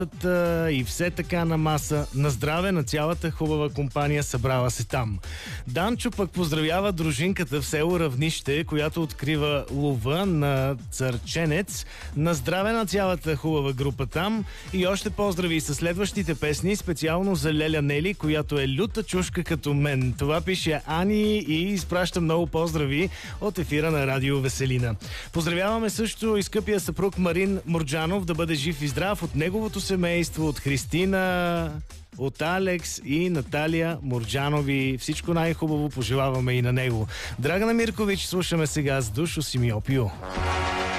и все така на маса. На здраве на цялата хубава компания, събрала се там. Данчо пък поздравява дружинката в село Равнище, която открива лова на църченец. На здраве на цялата хубава група там. И още поздрави със следващите песни, специално за Леля Нели, която е люта чушка като мен. Това пише Ани и изпраща много поздрави от ефира на Радио Веселина. Поздравяваме също и скъпия съпруг Марин Мурджанов, да бъде жив и здрав, от неговото семейство, от Христина, от Алекс и Наталия Мурджанови. Всичко най-хубаво пожелаваме и на него. Драгана Миркович слушаме сега с Душо Симиопио.